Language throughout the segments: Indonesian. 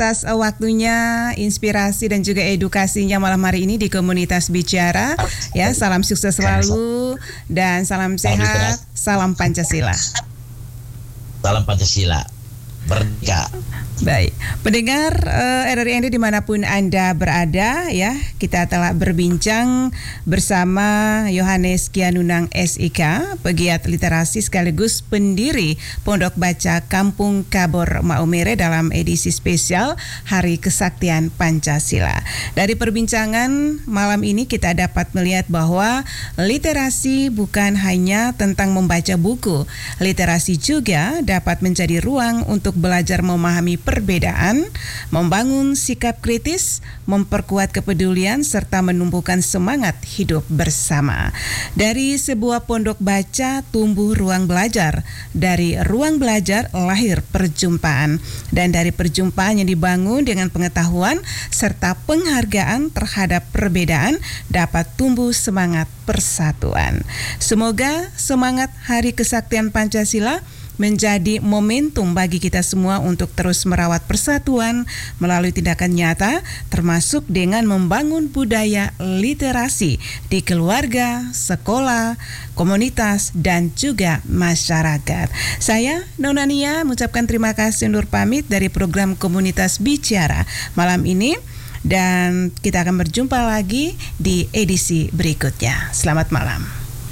atas waktunya, inspirasi dan juga edukasinya malam hari ini di Komunitas Bicara. Ya, salam sukses selalu dan salam sehat, salam Pancasila. Salam Pancasila, merdeka. Baik, pendengar RRI dimanapun Anda berada, ya, kita telah berbincang bersama Yohanes Kianunang SIK, pegiat literasi sekaligus pendiri Pondok Baca Kampung Kabor Maumere dalam edisi spesial Hari Kesaktian Pancasila. Dari perbincangan malam ini kita dapat melihat bahwa literasi bukan hanya tentang membaca buku, literasi juga dapat menjadi ruang untuk belajar memahami perbedaan, membangun sikap kritis, memperkuat kepedulian, serta menumbuhkan semangat hidup bersama. Dari sebuah pondok baca tumbuh ruang belajar, dari ruang belajar lahir perjumpaan, dan dari perjumpaan yang dibangun dengan pengetahuan serta penghargaan terhadap perbedaan dapat tumbuh semangat persatuan. Semoga semangat Hari Kesaktian Pancasila menjadi momentum bagi kita semua untuk terus merawat persatuan melalui tindakan nyata, termasuk dengan membangun budaya literasi di keluarga, sekolah, komunitas, dan juga masyarakat. Saya, Nona Nia, mengucapkan terima kasih undur pamit dari program Komunitas Bicara malam ini, dan kita akan berjumpa lagi di edisi berikutnya. Selamat malam.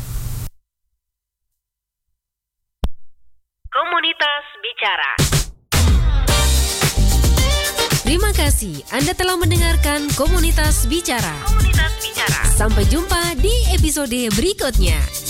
Komunitas Bicara. Terima kasih Anda telah mendengarkan Komunitas Bicara. Komunitas Bicara. Sampai jumpa di episode berikutnya.